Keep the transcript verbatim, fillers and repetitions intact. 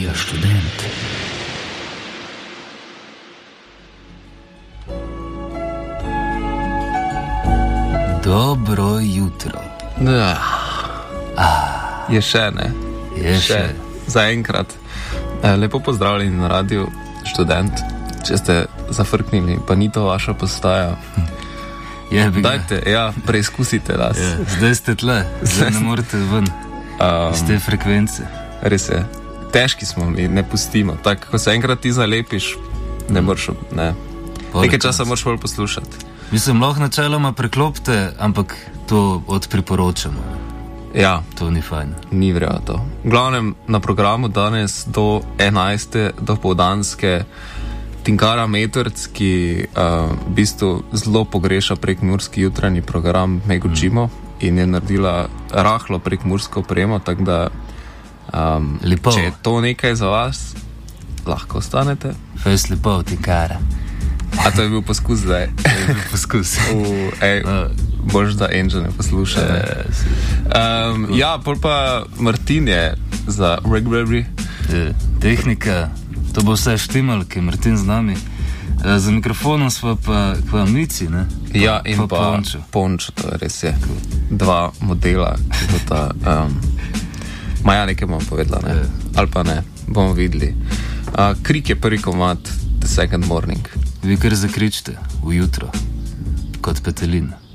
Radio Študent. Dobro jutro. Ja. Ah. Je še, ne? Je še. še. Zaenkrat. Lepo pozdravljeni na Radio Študent. Če ste zafrknili, pa ni to vaša postaja. Dajte, ja, preizkusite nas. Je. Zdaj ste tle, zdaj ne morete ven um, iz te frekvence. Res je. Težki smo mi, ne pustimo. Tako, ko se enkrat ti zalepiš, ne moreš, ne. Nekaj časa moraš bolj poslušati. Mislim, lahko načeloma preklopite, ampak to odpriporočamo. Ja. To ni fajn. Ni vrejo to. V glavnem, na programu danes do enajste dopoldanske Tinkara Metorc, ki uh, v bistvu zelo pogreša prekmurski jutranji program Megočimo mm. in je naredila rahlo prekmursko opremo, tako da um, če je to nekaj za vas, lahko ostanete. Fejs lepo, Tinkara. A to je bil poskus zdaj? To je bil poskus. uh, ej, uh. Bož, da Angel ne posluša. Ne? Um, ja, pol pa Martin je za Regulary. Tehnika, to bo vse štimal, ki je Martin z nami. E, za mikrofonom smo pa kvamici, ne? Pa, ja, in pa, pa Pončo. Pončo, to je res je. Dva modela, ki bo ta... Um, Maja nekaj bom povedala, ne? Je. Ali pa ne, bomo videli. Uh, Krik je prvi komad The Second Morning. Vi kar zakričite v jutro, kot petelin.